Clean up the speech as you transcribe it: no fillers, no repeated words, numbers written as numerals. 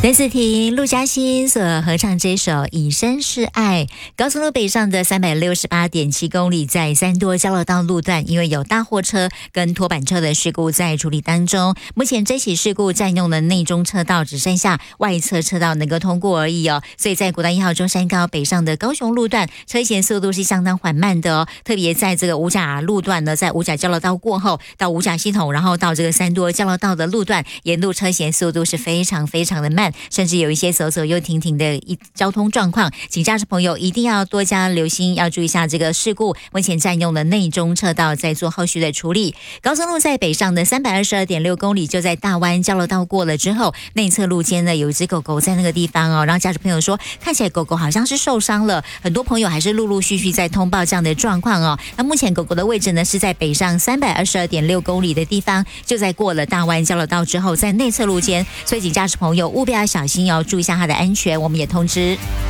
邓紫婷、陆嘉欣所合唱这首《以身试爱》。高速路北上的368.7公里，在三多交流道路段，因为有大货车跟拖板车的事故在处理当中。目前这起事故占用了内中车道，只剩下外侧车道能够通过而已哦。所以在国道1号中山高北上的高雄路段，车前速度是相当缓慢的哦。特别在这个五甲路段呢，在五甲交流道过后到五甲系统，然后到这个三多交流道的路段，沿路车前速度是非常非常的慢。甚至有一些走走又停停的交通状况，请驾驶朋友一定要多加留心，要注意一下这个事故。目前占用了内中车道，在做后续的处理。高速路在北上的322.6公里，就在大湾交流道过了之后，内侧路肩呢有一只狗狗在那个地方哦，然后驾驶朋友说看起来狗狗好像是受伤了，很多朋友还是陆陆续续在通报这样的状况哦。那目前狗狗的位置呢是在北上322.6公里的地方，就在过了大湾交流道之后，在内侧路肩，所以请驾驶朋友务必要小心，要注意一下它的安全。我们也通知